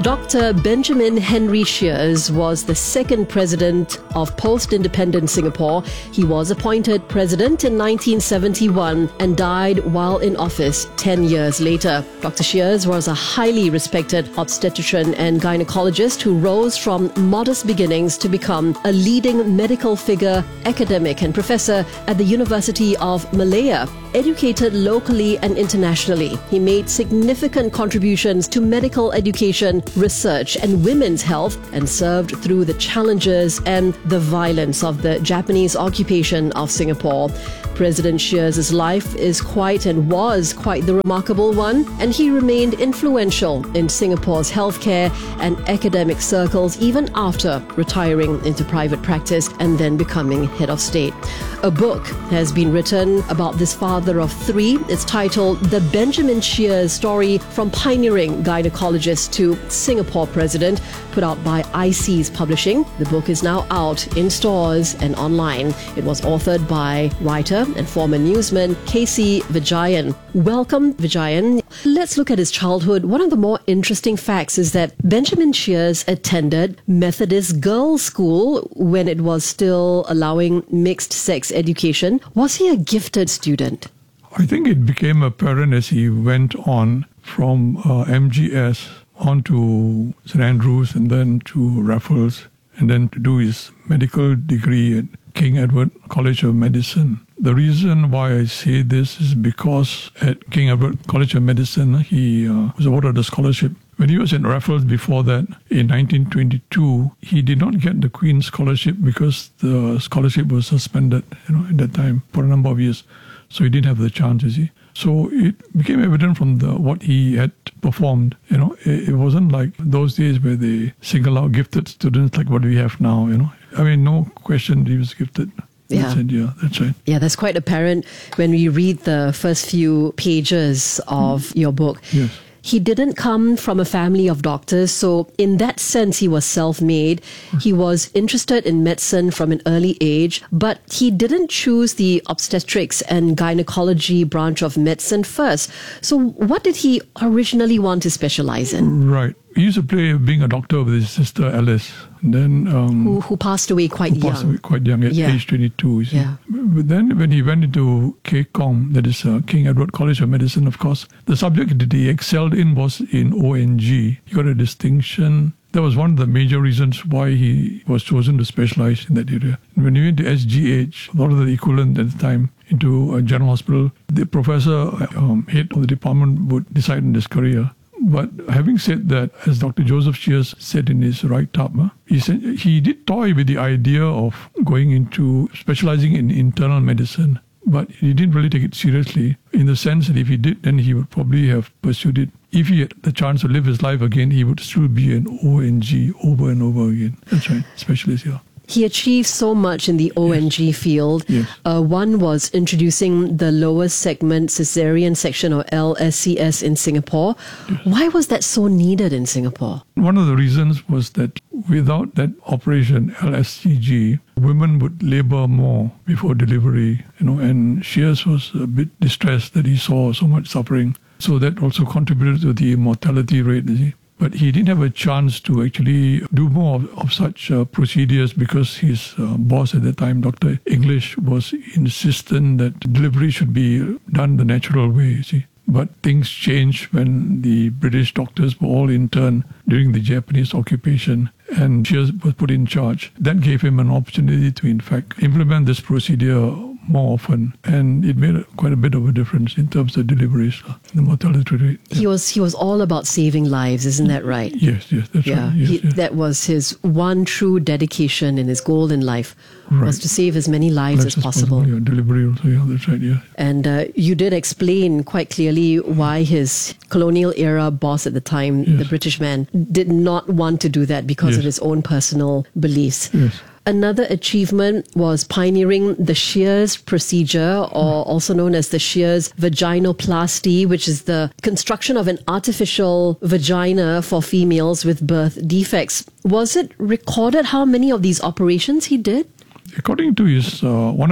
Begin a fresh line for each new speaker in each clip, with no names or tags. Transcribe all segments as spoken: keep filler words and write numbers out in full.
Doctor Benjamin Henry Sheares was the second president of post-independent Singapore. He was appointed president in nineteen seventy-one and died while in office ten years later. Doctor Sheares was a highly respected obstetrician and gynecologist who rose from modest beginnings to become a leading medical figure, academic and professor at the University of Malaya. Educated locally and internationally, he made significant contributions to medical education, research and women's health, and served through the challenges and the violence of the Japanese occupation of Singapore. President Sheares' life is quite and was quite the remarkable one, and he remained influential in Singapore's healthcare and academic circles even after retiring into private practice and then becoming head of state. A book has been written about this father of three. It's titled The Benjamin Sheares Story from Pioneering Gynecologist to Singapore President, put out by I C E S Publishing. The book is now out in stores and online. It was authored by writer and former newsman K C Vijayan. Welcome, Vijayan. Let's look at his childhood. One of the more interesting facts is that Benjamin Sheares attended Methodist Girls' School when it was still allowing mixed-sex education. Was he a gifted student?
I think it became apparent as he went on from uh, M G S on to Saint Andrews and then to Raffles and then to do his medical degree at King Edward College of Medicine. The reason why I say this is because at King Edward College of Medicine, he uh, was awarded a scholarship. When he was at Raffles before that, in nineteen twenty-two, he did not get the Queen's Scholarship because the scholarship was suspended, you know, at that time for a number of years. So he didn't have the chance, you see. So it became evident from the what he had performed. You know, it, it wasn't like those days where they single out gifted students like what we have now, you know. I mean, no question he was gifted.
Yeah.
That's it, yeah, that's right.
Yeah, that's quite apparent when we read the first few pages of mm. your book.
Yes.
He didn't come from a family of doctors, so in that sense, he was self-made. He was interested in medicine from an early age, but he didn't choose the obstetrics and gynecology branch of medicine first. So what did he originally want to specialize in?
Right. He used to play being a doctor with his sister Alice. And then, um,
who, who passed away quite
who
young.
Passed away quite young at
yeah.
age twenty-two. You see.
Yeah.
But then when he went into K COM, that is uh, King Edward College of Medicine, of course, the subject that he excelled in was in O N G. He got a distinction. That was one of the major reasons why he was chosen to specialize in that area. When he went to S G H, a lot of the equivalent at the time, into a general hospital, the professor, um, head of the department, would decide on his career. But having said that, as Doctor Joseph Sheares said in his write-up, he said he did toy with the idea of going into specializing in internal medicine, but he didn't really take it seriously in the sense that if he did, then he would probably have pursued it. If he had the chance to live his life again, he would still be an O N G over and over again. That's right, specialist, yeah.
He achieved so much in the O N G yes. field.
Yes.
Uh, one was introducing the lowest segment cesarean section, or L S C S, in Singapore. Yes. Why was that so needed in Singapore?
One of the reasons was that without that operation, L S C G, women would labor more before delivery, you know, and Sheares was a bit distressed that he saw so much suffering. So that also contributed to the mortality rate, you see. But he didn't have a chance to actually do more of, of such uh, procedures because his uh, boss at the time, Doctor English, was insistent that delivery should be done the natural way, you see. But things changed when the British doctors were all interned during the Japanese occupation and Sheares was put in charge. That gave him an opportunity to, in fact, implement this procedure more often, and it made quite a bit of a difference in terms of deliveries, uh, the mortality rate. Yeah.
He was he was all about saving lives, isn't that right?
Yes, yes, that's
yeah,
right. Yes,
he,
yes.
That was his one true dedication in his goal in life, right. was to save as many lives
that's
as possible.
possible. Yeah, delivery also, yeah, that's right, yeah.
And uh, you did explain quite clearly why his colonial era boss at the time,
yes.
the British man, did not want to do that because
yes.
of his own personal beliefs.
Yes.
Another achievement was pioneering the Sheares procedure, or also known as the Sheares vaginoplasty, which is the construction of an artificial vagina for females with birth defects. Was it recorded how many of these operations he did?
According to his uh, one of his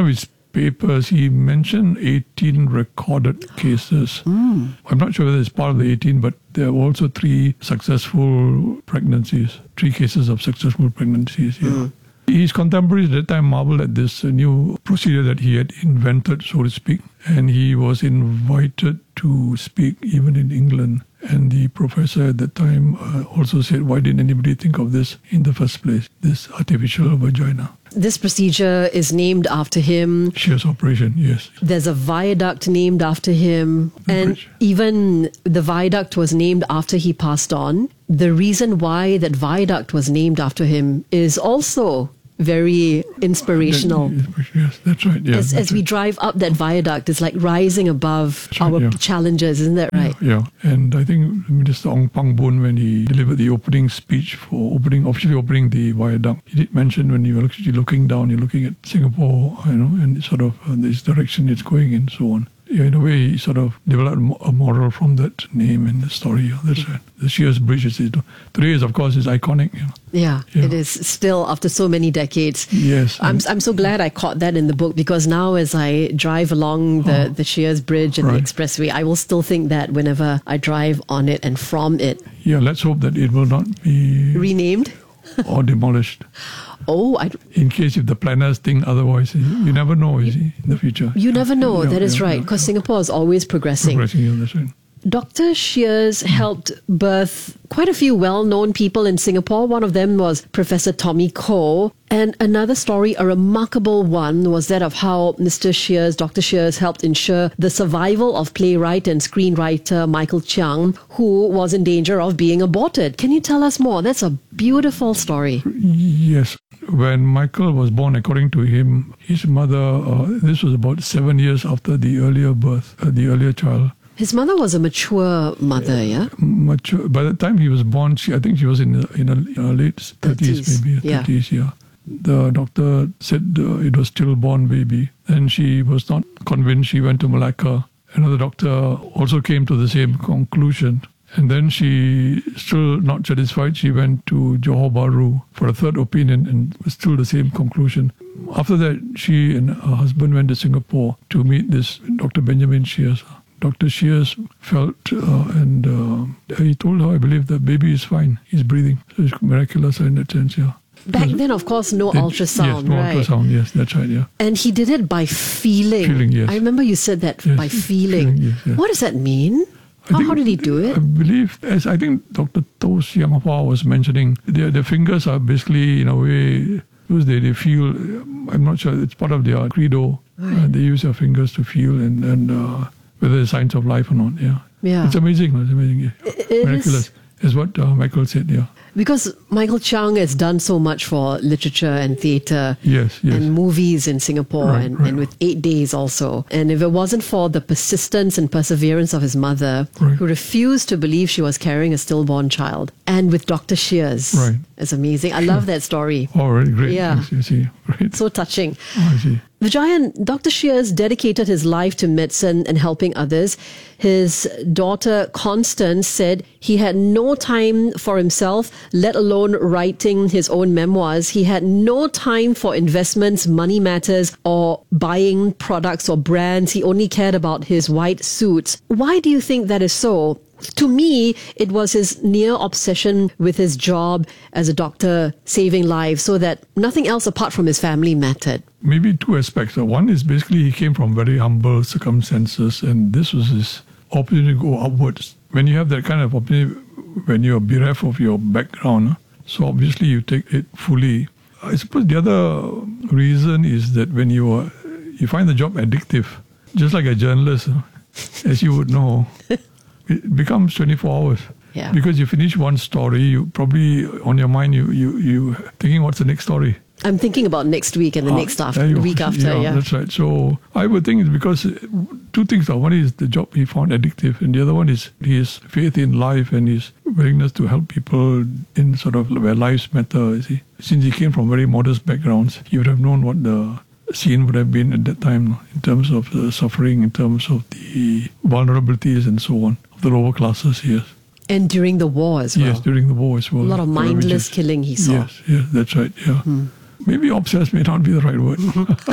papers, he mentioned eighteen recorded cases.
Mm.
I'm not sure whether it's part of the eighteen, but there were also three successful pregnancies, three cases of successful pregnancies. Yeah. Mm. His contemporaries at that time marveled at this uh, new procedure that he had invented, so to speak, and he was invited to speak even in England. And the professor at that time uh, also said, why didn't anybody think of this in the first place, this artificial vagina?
This procedure is named after him.
Shears operation, yes.
There's a viaduct named after him.
The
and
bridge.
Even the viaduct was named after he passed on. The reason why that viaduct was named after him is also very inspirational.
Yes, that's right. Yeah,
as
that's
as we
right.
drive up that viaduct, it's like rising above
That's right,
our
yeah.
challenges, isn't that right?
Yeah, yeah. And I think Minister Ong Pang Boon, when he delivered the opening speech for opening, officially opening the viaduct, he did mention when you were actually looking down, you're looking at Singapore, you know, and sort of uh, this direction it's going and so on. Yeah, in a way, he sort of developed a moral from that name and the story. Yeah, that's right. The Shears Bridge is today is, of course, is iconic. You know.
Yeah,
Yeah.
it is still after so many decades.
Yes,
I'm
and-
I'm so glad I caught that in the book, because now as I drive along the,
Oh.
the Shears Bridge and
Right.
the expressway, I will still think that whenever I drive on it and from it.
Yeah, let's hope that it will not be
Renamed?
or demolished.
Oh, I,
In case if the planners think otherwise, you you never know, you see, in the future.
you never know.
Yeah,
that is
yeah,
right,
yeah,
because
yeah.
Singapore is always progressing.
Progressing, yeah, that's right.
Doctor Shears helped birth quite a few well-known people in Singapore. One of them was Professor Tommy Koh. And another story, a remarkable one, was that of how Mister Shears, Doctor Shears, helped ensure the survival of playwright and screenwriter Michael Chiang, who was in danger of being aborted. Can you tell us more? That's a beautiful story.
Yes. When Michael was born, according to him, his mother, uh, this was about seven years after the earlier birth, uh, the earlier child.
His mother was a mature mother, yeah?
Mature, by the time he was born, she, I think she was in in her, in her late thirties,
thirties,
maybe
yeah.
thirties. Yeah. The doctor said uh, it was stillborn baby, and she was not convinced. She went to Malacca. Another doctor also came to the same conclusion. And then she, still not satisfied, she went to Johor Bahru for a third opinion, and was still the same conclusion. After that, she and her husband went to Singapore to meet this Doctor Benjamin Shears. Doctor Shears felt, uh, and uh, he told her, I believe the baby is fine, he's breathing. So it's miraculous in that sense, yeah.
Back then, of course, no
Then-
ultrasound,
yes, no
right?
ultrasound, yes, that's right, yeah.
And he did it by feeling.
Feeling, yes.
I remember you said that
Yes,
by feeling.
feeling, yes, yes.
What does that mean?
I
How,
think-
how did he do
I
it?
believe, as I think Doctor Toh Siang Hua was mentioning, their, their fingers are basically, in a way, because they, they feel, I'm not sure, it's part of their credo. Uh, they use their fingers to feel and, and uh, whether there's signs of life or not, yeah.
Yeah.
It's amazing, it's amazing, yeah.
it
Miraculous, is what uh, Michael said, yeah.
Because Michael Chiang has done so much for literature and theatre
Yes, yes.
and movies in Singapore,
Right,
and,
right.
and with Eight Days also. And if it wasn't for the persistence and perseverance of his mother,
Right.
who refused to believe she was carrying a stillborn child, and with Doctor Shears,
Right.
it's amazing. I love that story.
Oh, really great.
Yeah.
Yes, you see, great.
So touching.
Oh, I see.
Vijayan, Doctor Shears dedicated his life to medicine and helping others. His daughter Constance said he had no time for himself, let alone writing his own memoirs. He had no time for investments, money matters, or buying products or brands. He only cared about his white suits. Why do you think that is so? To me, it was his near obsession with his job as a doctor, saving lives, so that nothing else apart from his family mattered.
Maybe two aspects. Uh, One is basically he came from very humble circumstances, and this was his opportunity to go upwards. When you have that kind of opportunity, when you're bereft of your background, uh, so obviously you take it fully. I suppose the other reason is that when you are, you find the job addictive, just like a journalist, uh, as you would know, it becomes twenty-four hours.
Yeah.
Because you finish one story, you probably on your mind you you you thinking what's the next story.
I'm thinking about next week and the
Ah,
next after,
there you
the
go.
week after, yeah.
That's right. So I would think it's because uh, two things are. One is the job he found addictive, and the other one is his faith in life and his willingness to help people in sort of where lives matter, you see. Since he came from very modest backgrounds, he would have known what the scene would have been at that time in terms of the suffering, in terms of the vulnerabilities and so on, of the lower classes, yes.
And during the war as well.
Yes, during the war as well.
A lot of
the
mindless
ravages.
killing he saw.
Yes, yes, that's right, yeah. maybe obsessed may not be the right word.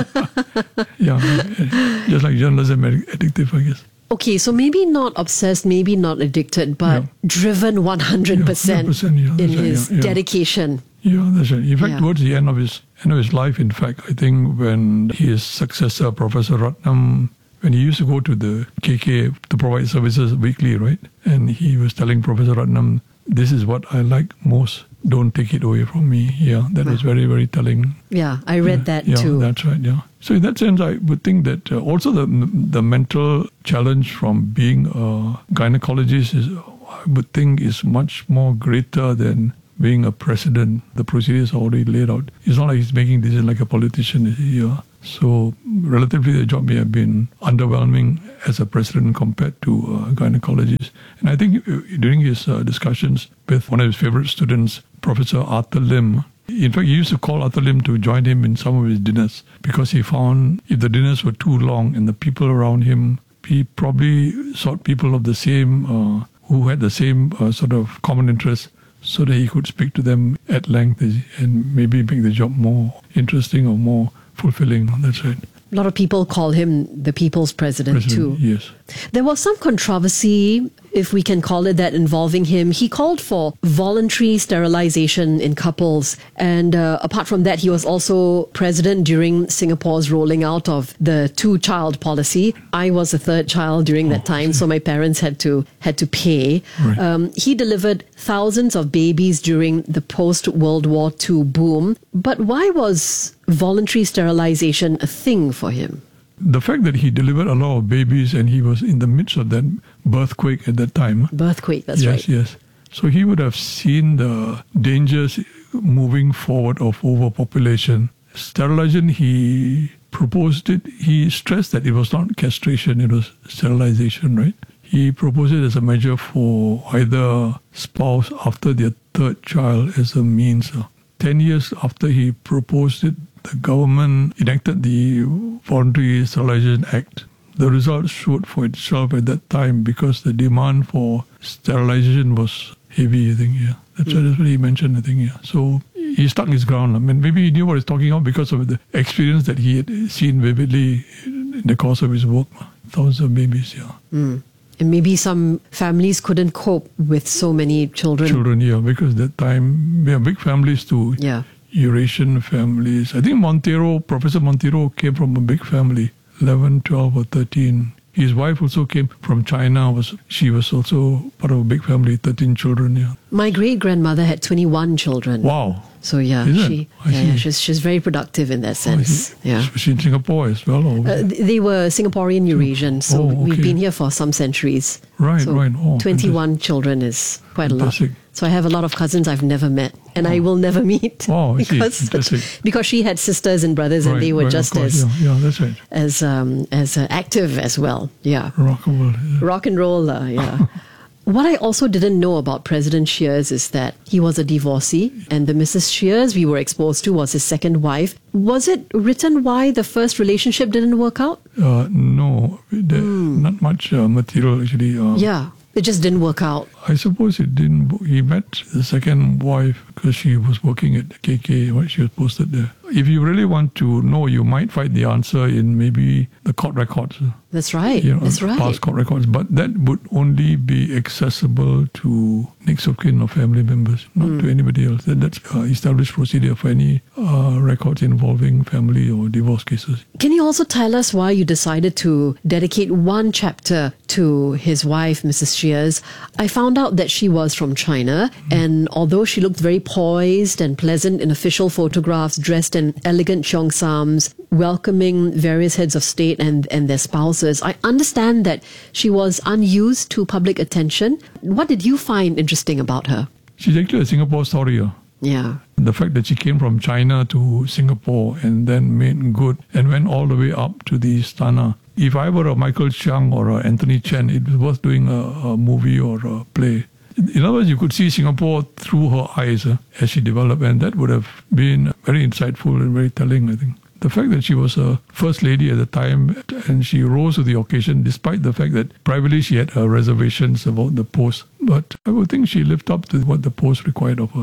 Yeah, just like journalism, addictive, I guess.
Okay, so maybe not obsessed, maybe not addicted, but
Yeah.
driven one hundred percent,
Yeah, one hundred percent, yeah,
in
that's right,
his
yeah, yeah.
dedication.
Yeah, that's right. In fact,
Yeah.
towards the end of his end of his life, in fact, I think when his successor, Professor Ratnam, when he used to go to the K K to provide services weekly, right? And he was telling Professor Ratnam, this is what I like most. Don't take it away from me. Yeah, that was very, very telling.
Yeah, I read that
yeah,
too.
That's right, yeah. So in that sense, I would think that uh, also the the mental challenge from being a gynecologist is, I would think, is much more greater than being a president. The procedures are already laid out. It's not like he's making decisions like a politician. Yeah. So relatively the job may have been underwhelming as a president compared to a gynecologist. And I think during his uh, discussions with one of his favorite students, Professor Arthur Lim, in fact, he used to call Arthur Lim to join him in some of his dinners because he found if the dinners were too long and the people around him, he probably sought people of the same, uh, who had the same uh, sort of common interests, so that he could speak to them at length and maybe make the job more interesting or more fulfilling. That's right.
A lot of people call him the people's president,
President,
too.
yes.
There was some controversy, if we can call it that, involving him. He called for voluntary sterilization in couples. And uh, apart from that, he was also president during Singapore's rolling out of the two-child policy. I was a third child during that
Oh, I
time,
see.
so my parents had to had to pay.
Right.
Um, he delivered thousands of babies during the post-World War Two boom. But why was voluntary sterilization a thing for him?
The fact that he delivered a lot of babies and he was in the midst of that birthquake at that time.
Birthquake, that's
yes,
right.
yes. So he would have seen the dangers moving forward of overpopulation. Sterilization, he proposed it. He stressed that it was not castration, it was sterilization, right? He proposed it as a measure for either spouse after their third child as a means. Ten years after he proposed it, the government enacted the Voluntary Sterilization Act. The results showed for itself at that time because the demand for sterilization was heavy, I think, yeah. That's, mm. that's what he mentioned, I think, yeah. So he stuck his ground. I mean, maybe he knew what he was talking about because of the experience that he had seen vividly in the course of his work. Thousands of babies, yeah.
Mm. And maybe some families couldn't cope with so many children.
Children, yeah, because that time, we have big families too.
Yeah.
Eurasian families. I think Montero, Professor Montero came from a big family, eleven, twelve or thirteen. His wife also came from China. Was She was also part of a big family, thirteen children, yeah.
My great-grandmother had twenty-one children.
Wow.
So yeah,
Is it?
she
I
yeah, yeah,
see.
she's she's very productive in that sense.
Oh,
yeah.
Was she in Singapore as well? Or was
Uh,
it-
th- they were Singaporean Eurasian, so
Oh,
we've
okay.
been here for some centuries.
Right,
so
right. Oh,
twenty-one children is quite a lot.
Fantastic.
So I have a lot of cousins I've never met, and I will never meet.
Oh, I see.
because
Fantastic.
because she had sisters and brothers, and
right,
they were
right,
just
of course,
as
Yeah, yeah, that's right.
as um, as uh, active as well. Yeah.
Rock and roll. Yeah.
Rock and roll, uh, yeah. What I also didn't know about President Shears is that he was a divorcee, and the Missus Shears we were exposed to was his second wife. Was it written why the first relationship didn't work out?
Uh, no, there, not much uh, material actually. Uh,
Yeah, it just didn't work out.
I suppose it didn't. He met the second wife because she was working at the K K. Right? She was posted there. If you really want to know, you might find the answer in maybe the court records.
That's right.
You know,
That's right.
Past court records, but that would only be accessible to next of kin or family members, not
Mm.
to anybody else. That, that's uh, established procedure for any uh, records involving family or divorce cases.
Can you also tell us why you decided to dedicate one chapter to his wife, Missus Shears? I found out that she was from China, and although she looked very poised and pleasant in official photographs, dressed in elegant cheongsams, welcoming various heads of state and, and their spouses, I understand that she was unused to public attention. What did you find interesting about her?
She's actually a Singapore story. uh.
Yeah.
The fact that she came from China to Singapore and then made good and went all the way up to the Istana. If I were a Michael Chiang or a Anthony Chen, it was worth doing a, a movie or a play. In other words, you could see Singapore through her eyes uh, as she developed, and that would have been very insightful and very telling, I think. The fact that she was a first lady at the time and she rose to the occasion despite the fact that privately she had her reservations about the post. But I would think she lived up to what the post required of her. Yeah.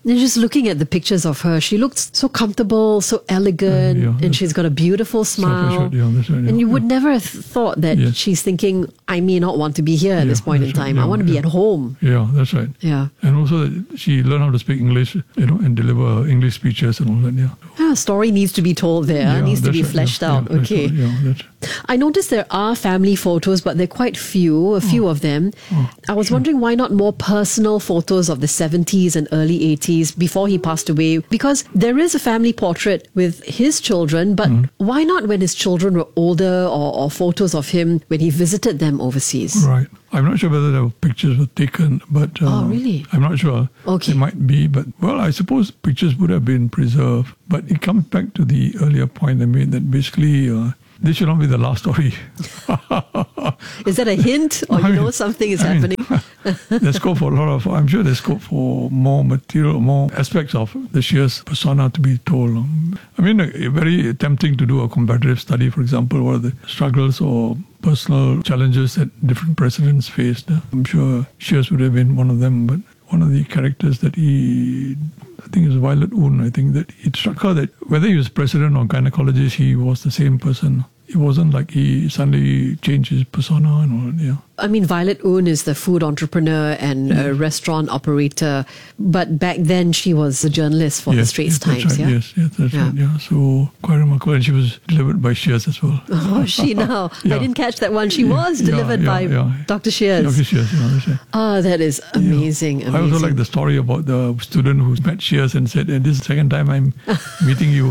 And just looking at the pictures of her, she looks so comfortable, so elegant,
Uh, yeah,
and she's got a beautiful smile.
Self-assured, yeah, that's right, yeah,
and you would
yeah.
never have thought that
Yes.
she's thinking, I may not want to be here at
Yeah,
this point in
that's right,
time. I
yeah,
want to be
yeah.
at home.
Yeah, that's right.
Yeah.
And also that she learned how to speak English, you know, and deliver English speeches and all that, yeah.
Ah, story needs to be told there,
Yeah,
needs to
that's
be
right,
fleshed
yeah,
out.
yeah, that's
okay.
right, yeah, that's
I noticed there are family photos, but they're quite few, a few of them.
Oh,
I was wondering why not more personal photos of the seventies and early eighties before he passed away? Because there is a family portrait with his children, but
Mm.
why not when his children were older, or, or photos of him when he visited them overseas?
right. I'm not sure whether the pictures were taken, but uh,
Oh, really?
I'm not sure.
Okay.
It might be, but well, I suppose pictures would have been preserved. But it comes back to the earlier point I made that basically uh, this should not be the last story.
Is that a hint, or you
I mean-
know something is
I mean,
happening?
There's scope for a lot of, I'm sure there's scope for more material, more aspects of the Shears persona to be told. Um, I mean, uh, very tempting to do a comparative study, for example, what are the struggles or personal challenges that different presidents faced. Uh, I'm sure Shears would have been one of them, but one of the characters that he, I think it was Violet Oon, I think that it struck her that whether he was president or gynecologist, he was the same person. It wasn't like he suddenly changed his persona and all that, yeah.
I mean, Violet Oon is the food entrepreneur and a restaurant operator, but back then she was a journalist for the
Yes,
Straits
yes, that's
Times,
right,
yeah?
Yes, yes, that's
Yeah.
right, yeah. So quite remarkable. And she was delivered by Shears as well.
Oh, she now.
Yeah.
I didn't catch that one. She was
Yeah,
delivered
yeah,
by
yeah.
Doctor Shears.
Doctor Shears, yeah, that's right.
Oh, that is amazing,
Yeah.
amazing.
I also like the story about the student who met Shears and said, and this is the second time I'm meeting you.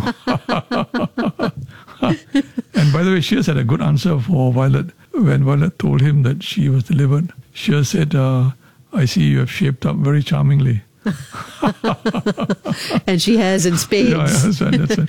And by the way, Shears had a good answer for Violet. When Violet told him that she was delivered, Shears said, uh, I see you have shaped up very charmingly.
And she has in spades.
Yeah, yeah, that's right, that's right.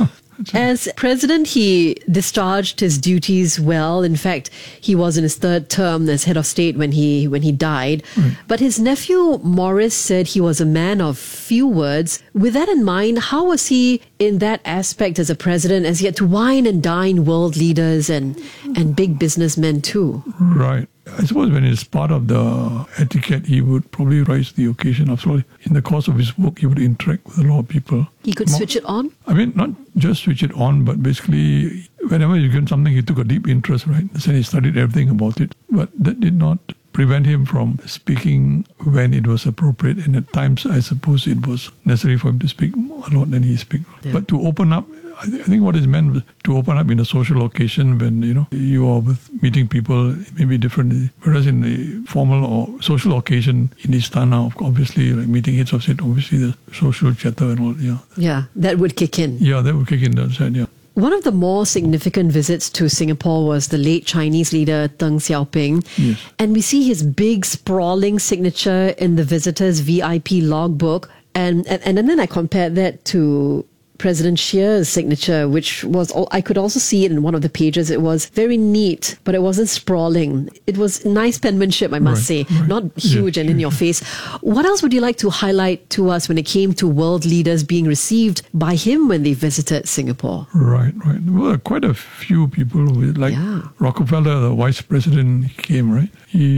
As president, he discharged his duties well. In fact, he was in his third term as head of state when he when he died.
Right.
But his nephew Morris said he was a man of few words. With that in mind, how was he in that aspect as a president, as he had to wine and dine world leaders and and big businessmen too?
Right. I suppose when it's part of the etiquette, he would probably rise to the occasion. After all, in the course of his work, he would interact with a lot of people.
He could
Mo-
switch it on?
I mean, not just switch it on, but basically, whenever you get something, he took a deep interest, right? So he studied everything about it. But that did not prevent him from speaking when it was appropriate. And at times, I suppose it was necessary for him to speak a lot than he speak.
Yeah.
But to open up, I, th- I think what is meant was to open up in a social occasion when, you know, you are with meeting people, it may be different. Whereas in a formal or social occasion in Istana, obviously, like meeting heads of state, obviously the social chatter and all, yeah.
Yeah, that would kick in.
Yeah, that would kick in that side, yeah.
One of the more significant visits to Singapore was the late Chinese leader Deng Xiaoping.
Yes.
And we see his big sprawling signature in the visitor's V I P logbook. And, and, and then I compared that to President Shears' signature, which was, all, I could also see it in one of the pages. It was very neat, but it wasn't sprawling. It was nice penmanship, I must
Right,
say,
right.
not huge
Yeah,
and in your face. What else would you like to highlight to us when it came to world leaders being received by him when they visited Singapore?
Right, right. Well, quite a few people, with, like
Yeah.
Rockefeller, the vice president, he came, right?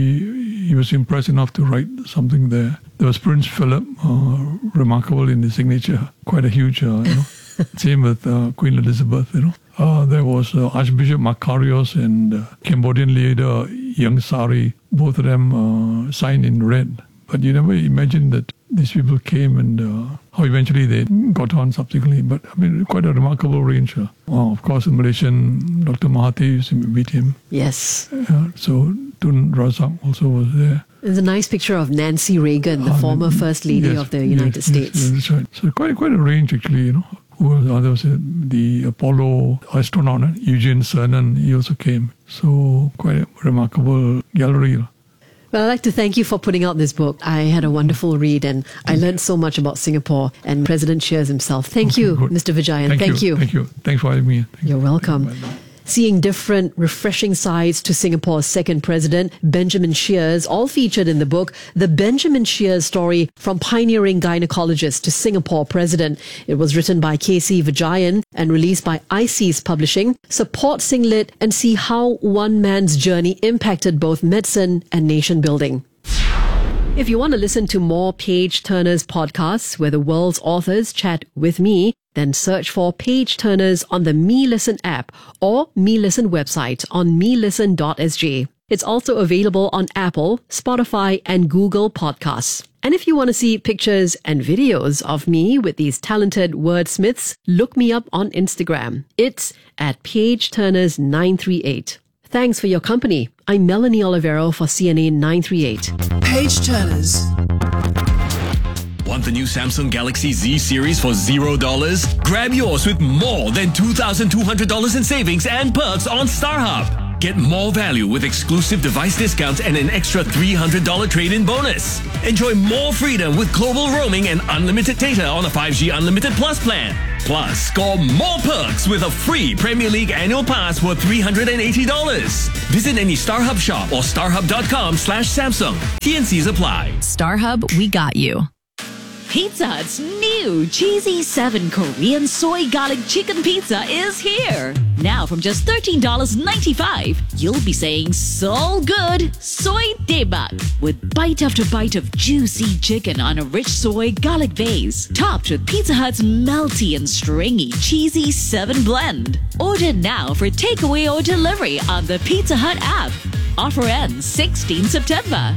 He he was impressed enough to write something there. There was Prince Philip, uh, remarkable in his signature, quite a huge, uh, you know. Same with uh, Queen Elizabeth, you know. Uh, there was uh, Archbishop Makarios and uh, Cambodian leader Young Sari. Both of them uh, signed in red. But you never imagined that these people came and uh, how eventually they got on subsequently. But I mean, quite a remarkable range. Uh, well, of course, the Malaysian Doctor Mahathir used to meet him.
Yes.
Uh, so Tun Razak also was there.
There's a nice picture of Nancy Reagan, the
Uh,
former First Lady
yes,
of the United
yes,
States.
Yes, that's right. So quite quite a range actually, you know. Who was, uh, there was uh, the Apollo astronaut, uh, Eugene Cernan, he also came. So quite a remarkable gallery.
Well, I'd like to thank you for putting out this book. I had a wonderful read and I learned so much about Singapore and President Shears himself. Thank
Okay,
you,
good.
Mister Vijayan.
Thank,
Thank
you.
you.
Thank you. Thanks for having me. Thank
You're
you.
welcome.
Bye-bye.
Seeing different, refreshing sides to Singapore's second president, Benjamin Shears, all featured in the book, The Benjamin Shears Story from Pioneering Gynecologist to Singapore President. It was written by K C Vijayan and released by I C E S Publishing. Support Singlit and see how one man's journey impacted both medicine and nation building. If you want to listen to more Page Turners podcasts where the world's authors chat with me, then search for Page Turners on the Me Listen app or Me Listen website on me listen dot s g. It's also available on Apple, Spotify, and Google Podcasts. And if you want to see pictures and videos of me with these talented wordsmiths, look me up on Instagram. It's at Page Turners nine three eight. Thanks for your company. I'm Melanie Olivero for C N A nine three eight.
Page Turners.
Want the new Samsung Galaxy Z series for zero dollars? Grab yours with more than two thousand two hundred dollars in savings and perks on StarHub. Get more value with exclusive device discounts and an extra three hundred dollars trade-in bonus. Enjoy more freedom with global roaming and unlimited data on a five G Unlimited Plus plan. Plus, score more perks with a free Premier League annual pass worth three hundred eighty dollars. Visit any StarHub shop or starhub.com slash Samsung. T N Cs apply.
StarHub, we got you.
Pizza Hut's new Cheesy seven Korean Soy Garlic Chicken Pizza is here. Now from just thirteen dollars and ninety-five cents, you'll be saying so good, soy daebak, with bite after bite of juicy chicken on a rich soy garlic base, topped with Pizza Hut's melty and stringy Cheesy seven blend. Order now for takeaway or delivery on the Pizza Hut app. Offer ends sixteenth September.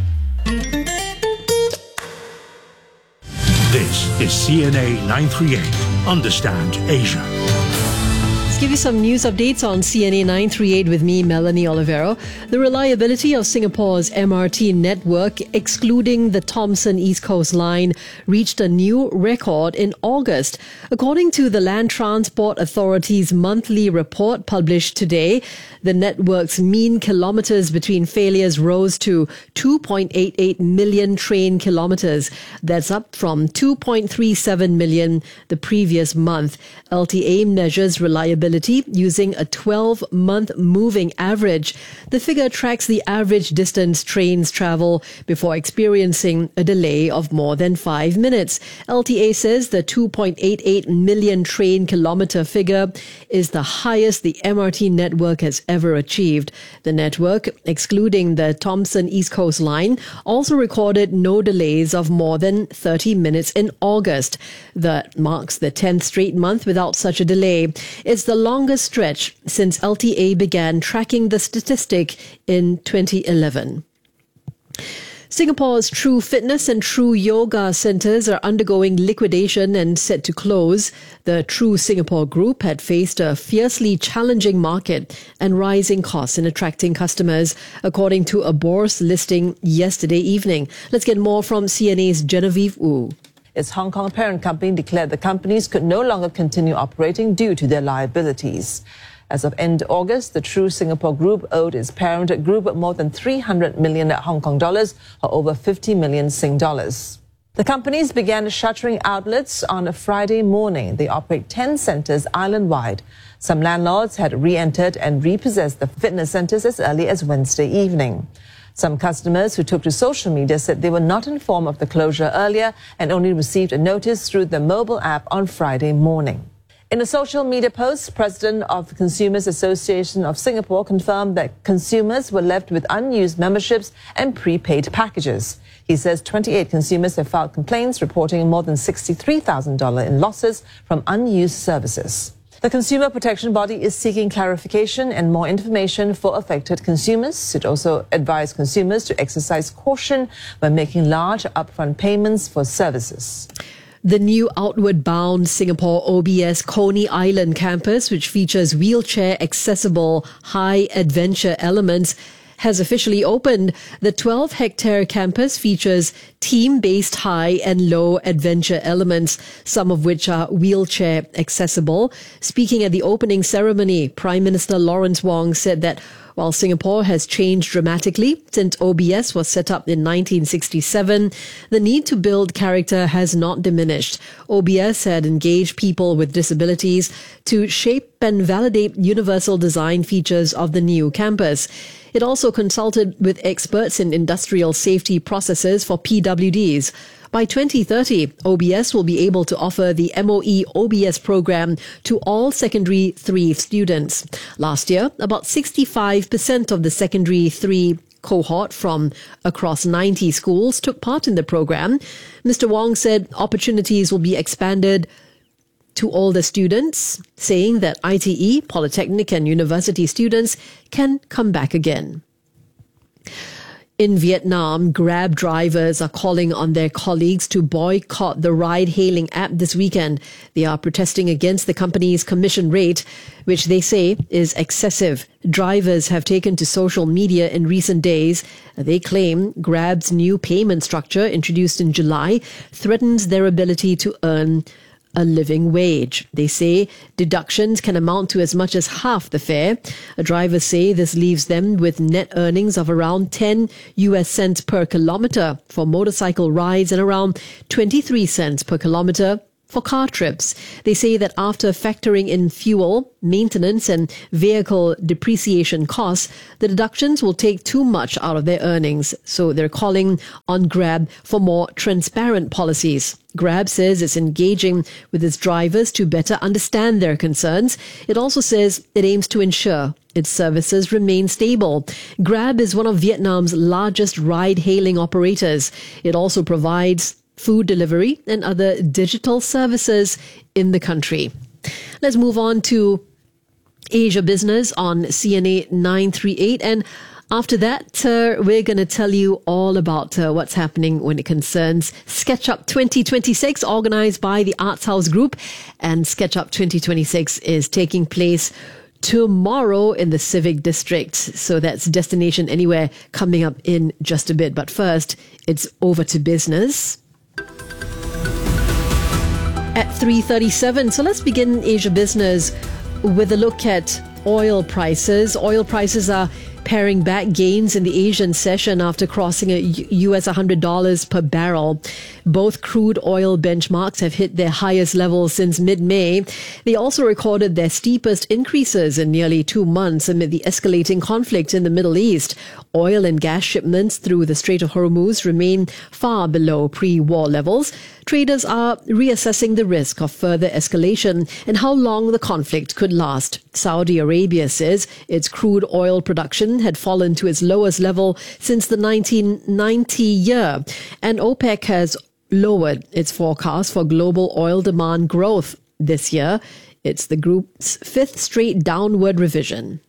This is C N A nine three eight. Understand Asia.
Let's give you some news updates on C N A nine three eight with me, Melanie Olivero. The reliability of Singapore's M R T network, excluding the Thomson East Coast Line, reached a new record in August. According to the Land Transport Authority's monthly report published today, the network's mean kilometres between failures rose to two point eight eight million train kilometres. That's up from two point three seven million the previous month. L T A measures reliability using a twelve-month moving average. The figure tracks the average distance trains travel before experiencing a delay of more than five minutes. L T A says the two point eight eight million train kilometre figure is the highest the M R T network has ever achieved. The network, excluding the Thomson East Coast Line, also recorded no delays of more than thirty minutes in August. That marks the tenth straight month without such a delay. It's the longest stretch since L T A began tracking the statistic in twenty eleven. Singapore's True Fitness and True Yoga centres are undergoing liquidation and set to close. The True Singapore Group had faced a fiercely challenging market and rising costs in attracting customers, according to a bourse listing yesterday evening. Let's get more from C N A's Genevieve Wu.
Its Hong Kong parent company declared the companies could no longer continue operating due to their liabilities. As of end August, the True Singapore Group owed its parent group more than three hundred million Hong Kong dollars, or over fifty million Sing dollars. The companies began shuttering outlets on a Friday morning. They operate ten centres island-wide. Some landlords had re-entered and repossessed the fitness centres as early as Wednesday evening. Some customers who took to social media said they were not informed of the closure earlier and only received a notice through the mobile app on Friday morning. In a social media post, President of the Consumers Association of Singapore confirmed that consumers were left with unused memberships and prepaid packages. He says twenty-eight consumers have filed complaints reporting more than sixty-three thousand dollars in losses from unused services. The consumer protection body is seeking clarification and more information for affected consumers. It also advised consumers to exercise caution when making large upfront payments for services.
The new outward-bound Singapore O B S Coney Island campus, which features wheelchair-accessible high-adventure elements, has officially opened. The twelve-hectare campus features team-based high and low adventure elements, some of which are wheelchair accessible. Speaking at the opening ceremony, Prime Minister Lawrence Wong said that while Singapore has changed dramatically since O B S was set up in nineteen sixty-seven, the need to build character has not diminished. O B S had engaged people with disabilities to shape and validate universal design features of the new campus. It also consulted with experts in industrial safety processes for P W Ds. By twenty thirty, O B S will be able to offer the M O E O B S program to all Secondary three students. Last year, about sixty-five percent of the Secondary three cohort from across ninety schools took part in the program. Mister Wong said opportunities will be expanded to all the students, saying that I T E, polytechnic and university students can come back again. In Vietnam, Grab drivers are calling on their colleagues to boycott the ride-hailing app this weekend. They are protesting against the company's commission rate, which they say is excessive. Drivers have taken to social media in recent days. They claim Grab's new payment structure, introduced in July, threatens their ability to earn a living wage. They say deductions can amount to as much as half the fare. Drivers say this leaves them with net earnings of around ten U S cents per kilometer for motorcycle rides and around twenty-three cents per kilometer for car trips. They say that after factoring in fuel, maintenance and vehicle depreciation costs, the deductions will take too much out of their earnings. So they're calling on Grab for more transparent policies. Grab says it's engaging with its drivers to better understand their concerns. It also says it aims to ensure its services remain stable. Grab is one of Vietnam's largest ride-hailing operators. It also provides food delivery and other digital services in the country. Let's move on to Asia Business on C N A nine thirty-eight, and after that, uh, we're going to tell you all about uh, what's happening when it concerns SketchUp twenty twenty-six, organized by the Arts House Group. And SketchUp twenty twenty-six is taking place tomorrow in the Civic District. So that's Destination Anywhere coming up in just a bit. But first, it's over to business at three thirty-seven. So let's begin Asia Business with a look at oil prices. Oil prices are paring back gains in the Asian session after crossing a U S one hundred dollars per barrel. Both crude oil benchmarks have hit their highest levels since mid-May. They also recorded their steepest increases in nearly two months amid the escalating conflict in the Middle East. Oil and gas shipments through the Strait of Hormuz remain far below pre-war levels. Traders are reassessing the risk of further escalation and how long the conflict could last. Saudi Arabia says its crude oil production had fallen to its lowest level since the nineteen ninety year, and OPEC has lowered its forecast for global oil demand growth this year. It's the group's fifth straight downward revision.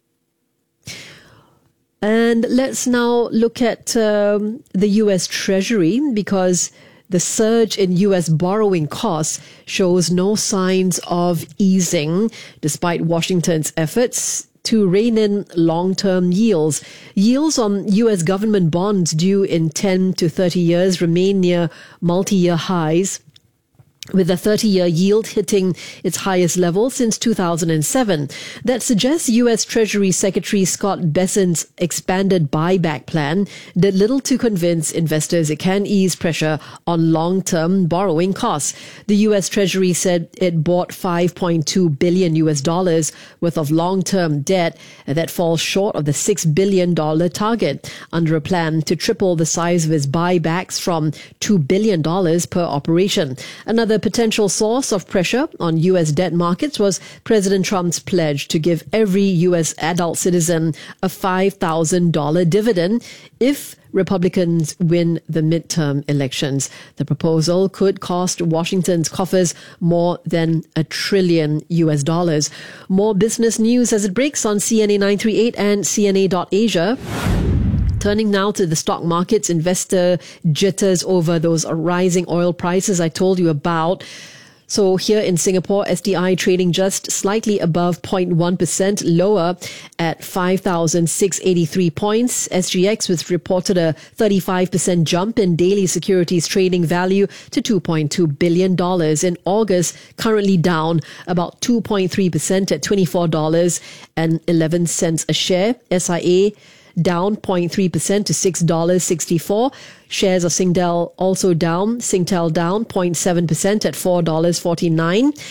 And let's now look at um, the U S Treasury, because the surge in U S borrowing costs shows no signs of easing, despite Washington's efforts to rein in long-term yields. Yields on U S government bonds due in ten to thirty years remain near multi-year highs, with the thirty-year yield hitting its highest level since two thousand seven. That suggests U S Treasury Secretary Scott Bessent's expanded buyback plan did little to convince investors it can ease pressure on long-term borrowing costs. The U S Treasury said it bought five point two billion U S dollars worth of long-term debt that falls short of the six billion dollars target, under a plan to triple the size of its buybacks from two billion dollars per operation. Another potential source of pressure on U S debt markets was President Trump's pledge to give every U S adult citizen a five thousand dollars dividend if Republicans win the midterm elections. The proposal could cost Washington's coffers more than a trillion U S dollars. More business news as it breaks on C N A nine thirty-eight and C N A dot Asia. Turning now to the stock markets, investor jitters over those rising oil prices I told you about. So here in Singapore, S D I trading just slightly above zero point one percent lower at five thousand six hundred eighty-three points. S G X was reported a thirty-five percent jump in daily securities trading value to two point two billion dollars in August, currently down about two point three percent at twenty-four dollars and eleven cents a share. S I A down zero point three percent to six dollars and sixty-four cents. Shares of Singtel also down. Singtel down zero point seven percent at four dollars and forty-nine cents.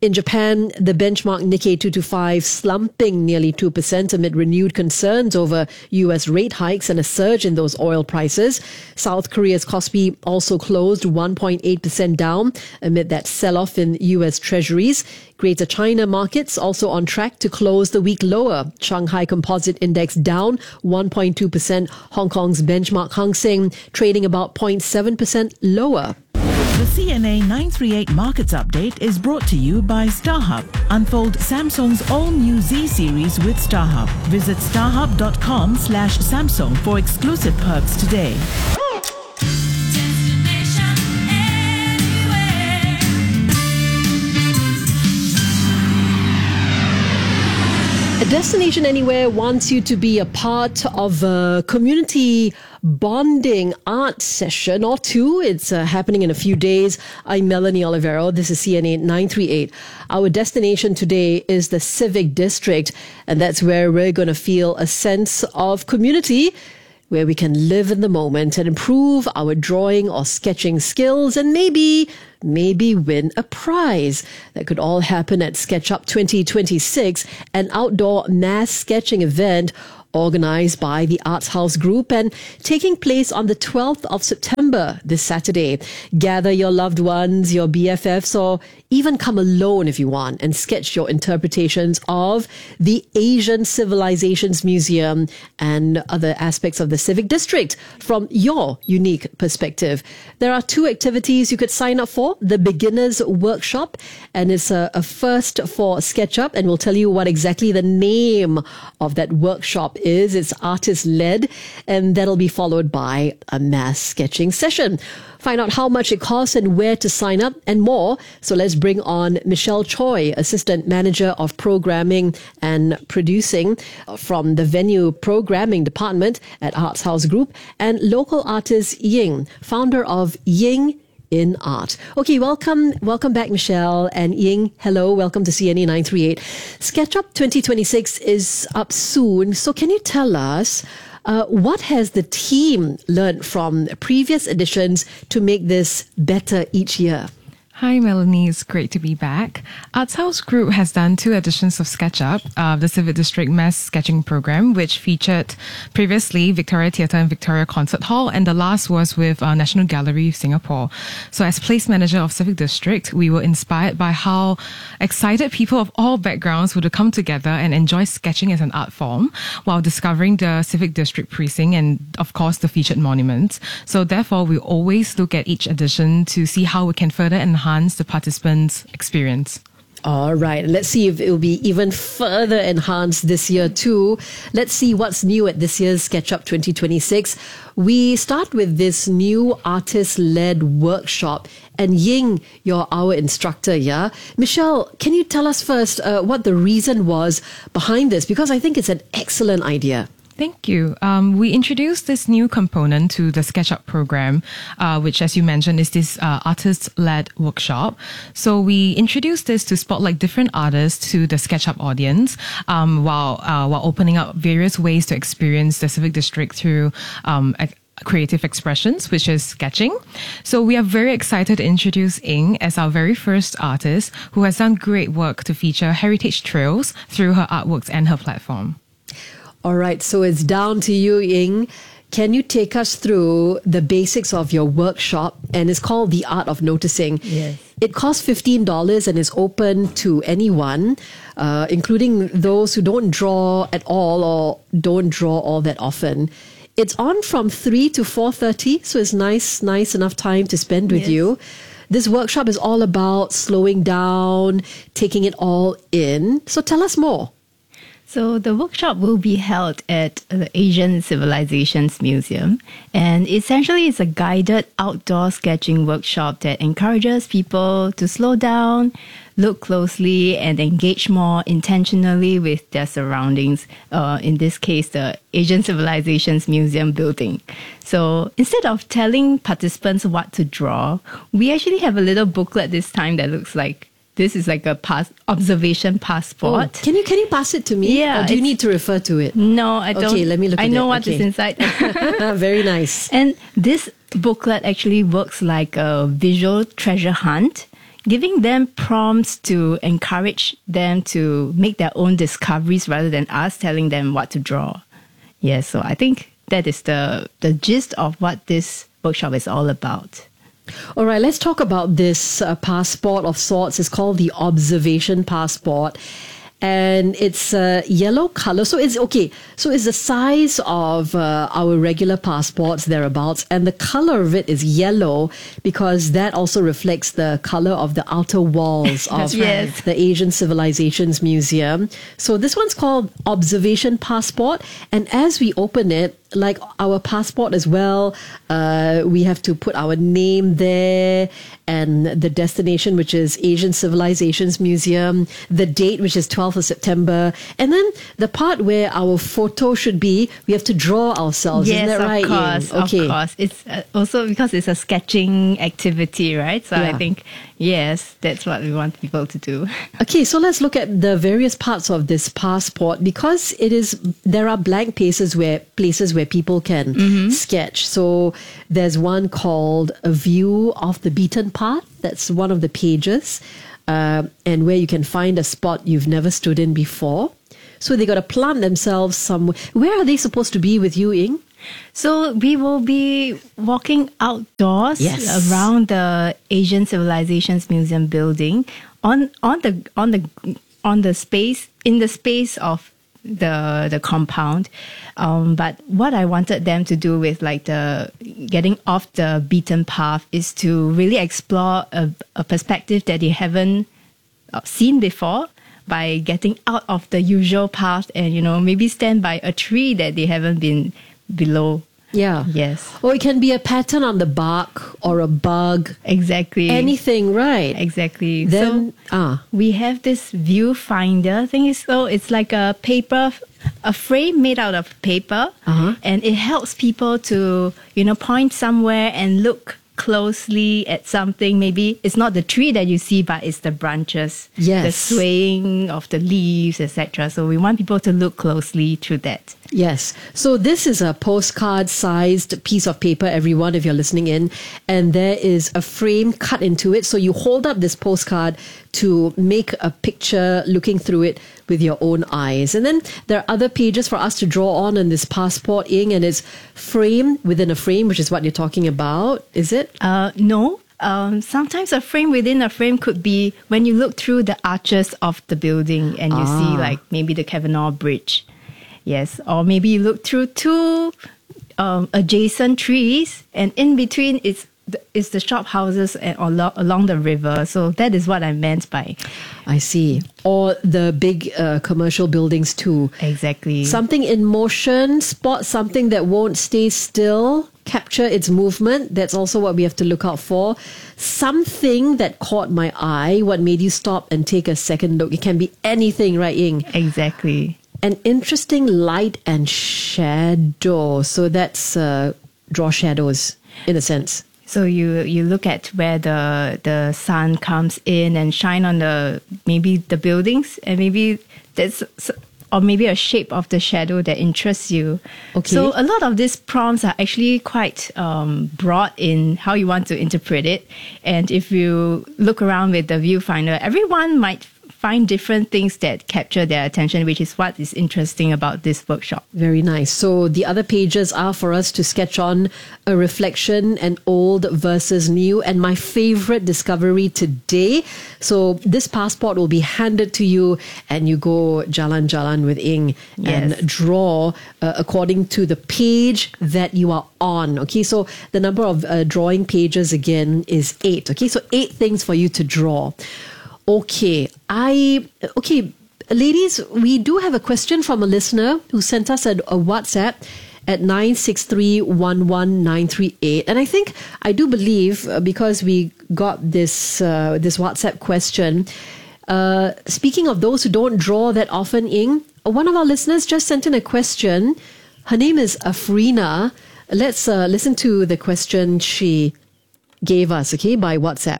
In Japan, the benchmark Nikkei two twenty-five slumping nearly two percent amid renewed concerns over U S rate hikes and a surge in those oil prices. South Korea's Kospi also closed one point eight percent down amid that sell-off in U S treasuries. Greater China markets also on track to close the week lower. Shanghai Composite Index down one point two percent. Hong Kong's benchmark Hang Seng trading about zero point seven percent lower.
The C N A nine thirty-eight Markets Update is brought to you by StarHub. Unfold Samsung's all-new Z series with StarHub. Visit starhub.com slash Samsung for exclusive perks today.
Destination Anywhere wants you to be a part of a community bonding art session or two. It's uh, happening in a few days. I'm Melanie Olivero. This is C N A nine thirty-eight. Our destination today is the Civic District, and that's where we're going to feel a sense of community, where we can live in the moment and improve our drawing or sketching skills and maybe, maybe win a prize. That could all happen at SketchUp twenty twenty-six, an outdoor mass sketching event organized by the Arts House Group and taking place on the twelfth of September, this Saturday. Gather your loved ones, your B F Fs, or even come alone if you want and sketch your interpretations of the Asian Civilizations Museum and other aspects of the Civic District from your unique perspective. There are two activities you could sign up for. The Beginners Workshop, and it's a, a first for SketchUp, and we'll tell you what exactly the name of that workshop is. It's artist-led, and that'll be followed by a mass sketching session. Find out how much it costs and where to sign up and more. So let's bring on Michelle Choi, Assistant Manager of Programming and Producing from the Venue Programming Department at Arts House Group, and local artist Ying, founder of Ying in Art. Okay, welcome. Welcome back, Michelle and Ying. Hello, welcome to C N A nine thirty-eight. SketchUp twenty twenty-six is up soon. So can you tell us Uh, what has the team learned from previous editions to make this better each year?
Hi, Melanie. It's great to be back. Arts House Group has done two editions of SketchUp, uh, the Civic District Mass Sketching Program, which featured previously Victoria Theatre and Victoria Concert Hall, and the last was with uh, National Gallery of Singapore. So as place manager of Civic District, we were inspired by how excited people of all backgrounds would come together and enjoy sketching as an art form while discovering the Civic District precinct and, of course, the featured monuments. So therefore, we always look at each edition to see how we can further enhance the participants' experience.
All right. Let's see if it will be even further enhanced this year too. Let's see what's new at this year's SketchUp twenty twenty-six. We start with this new artist-led workshop. And Ying, you're our instructor, yeah? Michelle, can you tell us first uh, what the reason was behind this? Because I think it's an excellent idea.
Thank you. Um, we introduced this new component to the SketchUp program, uh, which, as you mentioned, is this uh, artist-led workshop. So we introduced this to spotlight different artists to the SketchUp audience, um, while uh, while opening up various ways to experience the Civic District through um, a- creative expressions, which is sketching. So we are very excited to introduce Ying as our very first artist, who has done great work to feature heritage trails through her artworks and her platform.
All right, so it's down to you, Ying. Can you take us through the basics of your workshop? And it's called The Art of Noticing.
Yes.
It costs fifteen dollars and is open to anyone, uh, including those who don't draw at all or don't draw all that often. It's on from three to four thirty, so it's nice, nice enough time to spend with
Yes.
you. This workshop is all about slowing down, taking it all in. So tell us more.
So the workshop will be held at the Asian Civilizations Museum, and essentially it's a guided outdoor sketching workshop that encourages people to slow down, look closely, and engage more intentionally with their surroundings, uh, in this case, the Asian Civilizations Museum building. So instead of telling participants what to draw, we actually have a little booklet this time that looks like this is like a pass, observation passport.
Oh, can you can you pass it to me?
Yeah,
Or do you
it's-
need to refer to it?
No, I don't.
Okay, let me look
I
at
know
it.
what
Okay.
is inside.
Very nice.
And this booklet actually works like a visual treasure hunt, giving them prompts to encourage them to make their own discoveries rather than us telling them what to draw. Yes, so I think that is the, the gist of what this workshop is all about.
All right, let's talk about this uh, passport of sorts. It's called the Observation Passport. And it's uh, yellow color. So it's okay. So it's the size of uh, our regular passports, thereabouts. And the color of it is yellow because that also reflects the color of the outer walls of
yes.
the Asian Civilizations Museum. So this one's called Observation Passport. And as we open it, like our passport as well, uh, we have to put our name there and the destination, which is Asian Civilizations Museum, the date, which is twelfth of September, and then the part where our photo should be, we have to draw ourselves.
Yes,
Isn't that right?
of course,
Ian? Okay.
of course. It's uh, also because it's a sketching activity, right? So
Yeah.
I think, yes, that's what we want people to do.
Okay, so let's look at the various parts of this passport because it is there are blank places where places where people can
Mm-hmm.
sketch. So there's one called A View of the Beaten Path. That's one of the pages, uh, and where you can find a spot you've never stood in before. So they got to plant themselves somewhere. Where are they supposed to be with you, Ying?
So we will be walking outdoors
Yes.
around the Asian Civilizations Museum building on on the on the on the space in the space of the the compound. Um, but what I wanted them to do with like the getting off the beaten path is to really explore a, a perspective that they haven't uh, seen before by getting out of the usual path and, you know, maybe stand by a tree that they haven't been below.
Yeah.
Yes.
Or it can be a pattern on the bark or a bug.
Exactly.
Anything, right?
Exactly.
Then,
so
ah.
we have this viewfinder thing. So it's like a paper, a frame made out of paper,
Uh-huh.
and it helps people to, you know, point somewhere and look closely at something. Maybe it's not the tree that you see, but it's the branches,
Yes.
the swaying of the leaves, et cetera. So we want people to look closely through that.
Yes. So this is a postcard-sized piece of paper, everyone, if you're listening in, and there is a frame cut into it. So you hold up this postcard to make a picture looking through it with your own eyes. And then there are other pages for us to draw on in this passport, Ying, and it's frame within a frame, which is what you're talking about, is it?
Uh, no. Um, sometimes a frame within a frame could be when you look through the arches of the building and you
Ah.
see like maybe the Kavanaugh Bridge. Yes. Or maybe you look through two um, adjacent trees and in between it's the, it's the shop houses and along, along the river. So that is what I meant by.
I see. Or the big uh, commercial buildings too.
Exactly.
Something in motion, spot something that won't stay still, capture its movement. That's also what we have to look out for. Something that caught my eye, what made you stop and take a second look. It can be anything, right, Ying?
Exactly.
An interesting light and shadow. So that's uh, draw shadows in a sense.
So you, you look at where the the sun comes in and shine on the maybe the buildings and maybe there's or maybe a shape of the shadow that interests you.
Okay.
So a lot of these prompts are actually quite um, broad in how you want to interpret it. And if you look around with the viewfinder, everyone might find different things that capture their attention, which is what is interesting about this workshop.
Very nice. So the other pages are for us to sketch on a reflection and old versus new. And my favorite discovery today. So this passport will be handed to you and you go jalan-jalan with Ying and
Yes.
draw uh, according to the page that you are on. Okay, so the number of uh, drawing pages again is eight. Okay, so eight things for you to draw. Okay, I, okay, ladies, we do have a question from a listener who sent us a, a WhatsApp at nine six three one one nine three eight. And I think, I do believe, uh, because we got this, uh, this WhatsApp question, uh, speaking of those who don't draw that often, Ying, one of our listeners just sent in a question. Her name is Afrina. Let's uh, listen to the question she gave us, okay, by WhatsApp.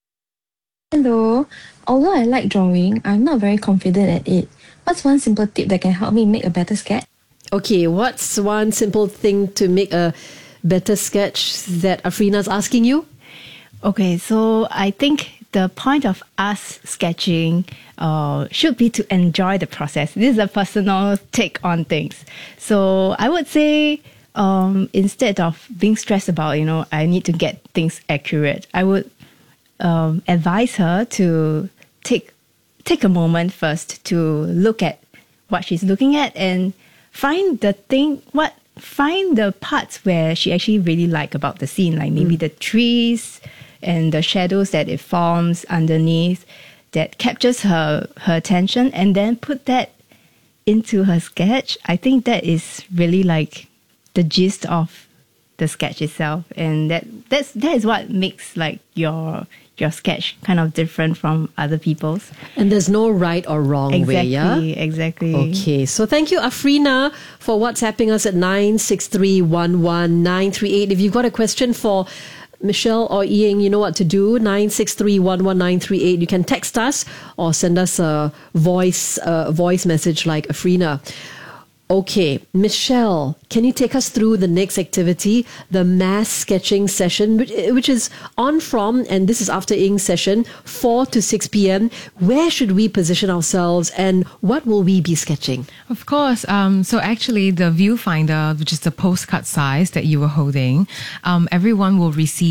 Hello. Although I like drawing, I'm not very confident at it. What's one simple tip that can help me make a better sketch?
Okay, what's one simple thing to make a better sketch that Afrina's asking you?
Okay, so I think the point of us sketching uh, should be to enjoy the process. This is a personal take on things. So I would say um, instead of being stressed about, you know, I need to get things accurate, I would um, advise her to take take a moment first to look at what she's looking at and find the thing, what find the parts where she actually really like about the scene, like maybe mm. the trees and the shadows that it forms underneath that captures her her attention, and then put that into her sketch. I think that is really like the gist of the sketch itself, and that that's that is what makes like your your sketch kind of different from other people's.
And there's no right or wrong
exactly,
way, yeah?
Exactly.
Okay, so thank you, Afrina, for WhatsApping us at nine six three one one nine three eight. If you've got a question for Michelle or Ying, you know what to do. nine six three one one nine three eight. You can text us or send us a voice uh, voice message like Afrina. Okay, Michelle, can you take us through the next activity, the mass sketching session, which, which is on from, and this is after Ying's session, four to six p.m. Where should we position ourselves and what will we be sketching?
Of course. Um, so actually the viewfinder, which is the postcard size that you were holding, um, everyone will receive